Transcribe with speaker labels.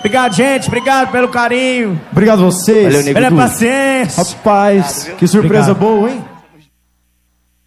Speaker 1: Obrigado, gente. Obrigado pelo carinho.
Speaker 2: Obrigado a vocês.
Speaker 3: Valeu, nego.
Speaker 1: Pela paciência.
Speaker 2: Rapaz, que surpresa boa, hein?